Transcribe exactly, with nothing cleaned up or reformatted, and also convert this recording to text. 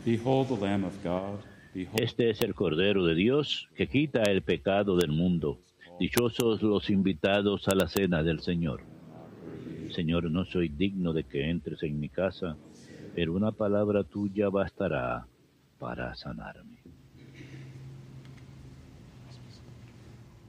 Behold the Lamb of God. Behold. Este es el Cordero de Dios que quita el pecado del mundo. Dichosos los invitados a la cena del Señor. Señor, no soy digno de que entres en mi casa, pero una palabra tuya bastará para sanarme.